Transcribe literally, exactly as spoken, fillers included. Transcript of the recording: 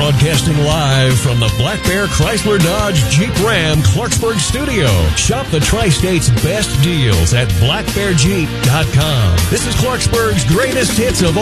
Broadcasting live from the Black Bear Chrysler Dodge Jeep Ram Clarksburg studio. Shop the Tri-State's best deals at black bear jeep dot com. This is Clarksburg's greatest hits of